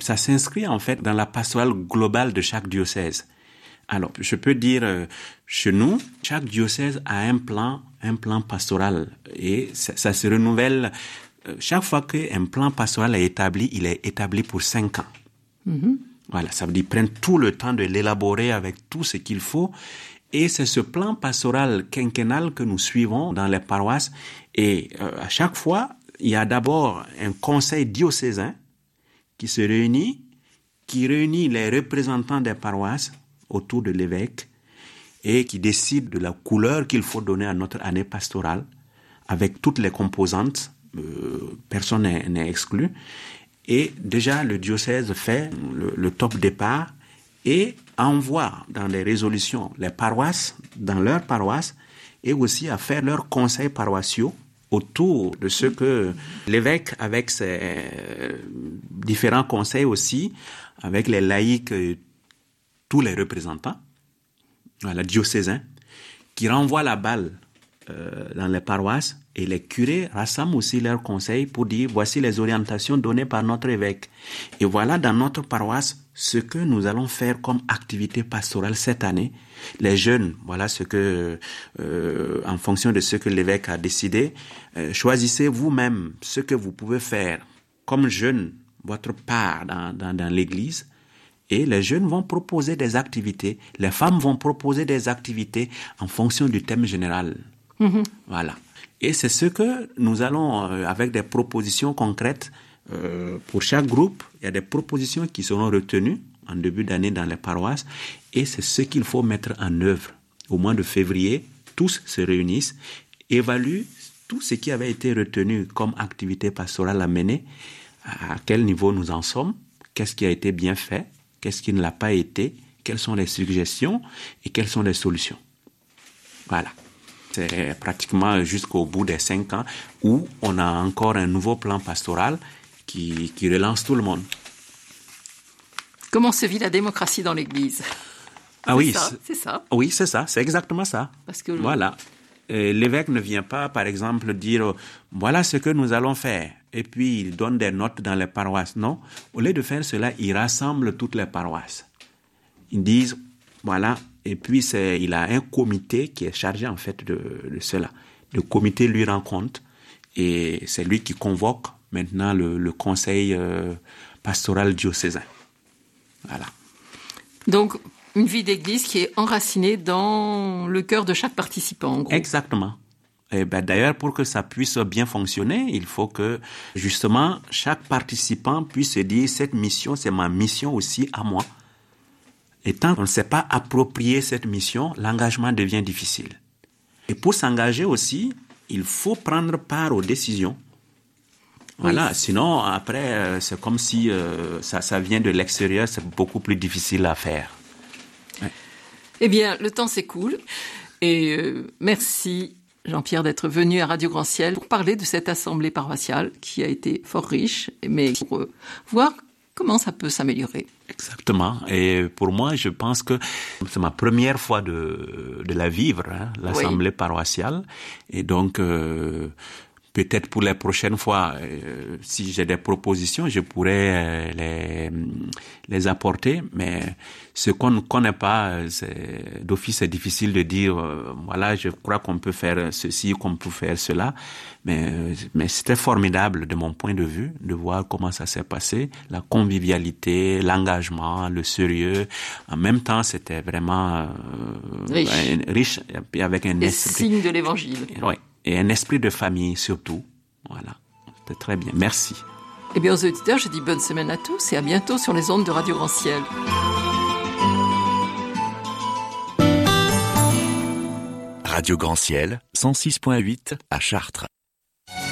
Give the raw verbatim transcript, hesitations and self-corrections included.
ça s'inscrit en fait dans la pastorale globale de chaque diocèse. Alors, je peux dire, euh, chez nous, chaque diocèse a un plan, un plan pastoral, et ça, ça se renouvelle. Euh, chaque fois qu'un plan pastoral est établi, il est établi pour cinq ans. Mm-hmm. Voilà, ça veut dire qu'ils prennent tout le temps de l'élaborer avec tout ce qu'il faut. Et c'est ce plan pastoral quinquennal que nous suivons dans les paroisses. Et euh, à chaque fois, il y a d'abord un conseil diocésain qui se réunit, qui réunit les représentants des paroisses autour de l'évêque et qui décide de la couleur qu'il faut donner à notre année pastorale avec toutes les composantes, euh, personne n'est, n'est exclu. Et déjà, le diocèse fait le, le top départ et envoie dans les résolutions les paroisses, dans leurs paroisses, et aussi à faire leurs conseils paroissiaux autour de ce que l'évêque, avec ses différents conseils aussi, avec les laïcs, tous les représentants, voilà, diocésains, qui renvoient la balle euh, dans les paroisses, et les curés rassemblent aussi leurs conseils pour dire voici les orientations données par notre évêque. Et voilà dans notre paroisse ce que nous allons faire comme activité pastorale cette année. Les jeunes, voilà ce que, euh, en fonction de ce que l'évêque a décidé, euh, choisissez vous-même ce que vous pouvez faire comme jeunes, votre part dans, dans, dans l'église. Et les jeunes vont proposer des activités, les femmes vont proposer des activités en fonction du thème général. Mmh. Voilà. Et c'est ce que nous allons, euh, avec des propositions concrètes, euh, pour chaque groupe, il y a des propositions qui seront retenues en début d'année dans les paroisses, et c'est ce qu'il faut mettre en œuvre. Au mois de février, tous se réunissent, évaluent tout ce qui avait été retenu comme activité pastorale à mener, à quel niveau nous en sommes, qu'est-ce qui a été bien fait, qu'est-ce qui ne l'a pas été, quelles sont les suggestions et quelles sont les solutions. Voilà. C'est pratiquement jusqu'au bout des cinq ans où on a encore un nouveau plan pastoral qui, qui relance tout le monde. Comment se vit la démocratie dans l'Église ? Ah c'est oui, ça, c'est, c'est ça. Oui, c'est ça, c'est exactement ça. Parce que voilà. Et l'évêque ne vient pas, par exemple, dire voilà ce que nous allons faire, et puis il donne des notes dans les paroisses. Non, au lieu de faire cela, il rassemble toutes les paroisses. Ils disent voilà. Et puis, c'est, il a un comité qui est chargé, en fait, de, de cela. Le comité lui rend compte et c'est lui qui convoque maintenant le, le conseil euh, pastoral diocésain. Voilà. Donc, une vie d'église qui est enracinée dans le cœur de chaque participant, en gros. Exactement. Et ben, d'ailleurs, pour que ça puisse bien fonctionner, il faut que, justement, chaque participant puisse se dire, cette mission, c'est ma mission aussi à moi. Et tant qu'on ne sait pas approprier cette mission, l'engagement devient difficile. Et pour s'engager aussi, il faut prendre part aux décisions. Voilà, oui. Sinon, après, c'est comme si euh, ça, ça vient de l'extérieur, c'est beaucoup plus difficile à faire. Ouais. Eh bien, le temps s'écoule. Et euh, merci, Jean-Pierre, d'être venu à Radio Grand Ciel pour parler de cette assemblée paroissiale qui a été fort riche, mais pour euh, voir comment ça peut s'améliorer. Exactement. Et pour moi, je pense que c'est ma première fois de, de la vivre, hein, l'assemblée oui. paroissiale. Et donc, euh, peut-être pour les prochaines fois, euh, si j'ai des propositions, je pourrais euh, les, les apporter. Mais ce qu'on ne connaît pas, c'est, d'office, c'est difficile de dire, euh, voilà, je crois qu'on peut faire ceci, qu'on peut faire cela. Mais, mais c'était formidable de mon point de vue de voir comment ça s'est passé, la convivialité, l'engagement, le sérieux. En même temps, c'était vraiment euh, riche. Un, riche et avec un et esprit. Signe de l'évangile. Oui, et un esprit de famille surtout. Voilà, c'était très bien. Merci. Eh bien, aux auditeurs, je dis bonne semaine à tous et à bientôt sur les ondes de Radio Grand Ciel. Radio Grand Ciel, cent six virgule huit à Chartres.